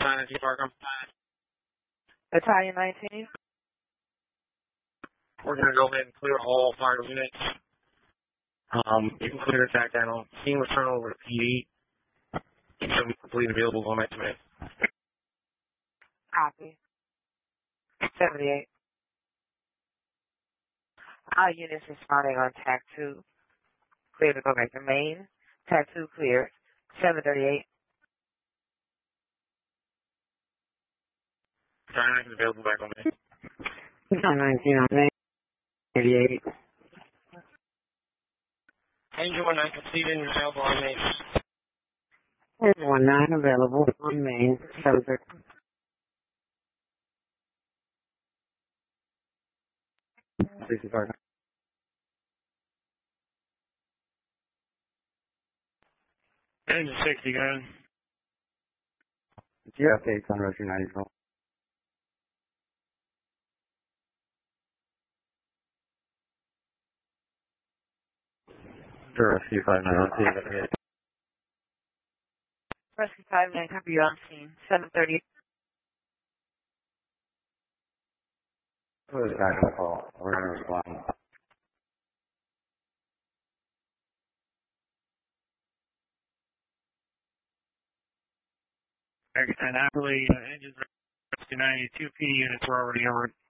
19 Fargo. Battalion 19. We're going to go ahead and clear all fire units. You can clear attack channel. Team will turn over to PD. It should be complete and available on that command. Copy. 78. All units responding on TAC 2. Clear to go back to main. TAC 2 cleared. 738. Battalion 19 available back on main. Battalion 19 on main. 88. Angel 19 completed and available on main. Angel 19 available on main. 730. Engine 60, guys. Do you have updates on Roger 94? Rescue 59. Rescue 59, copy you on scene. 730. Who is back on the call? We're going to respond. And actually, engines rescue 92 PD units were already over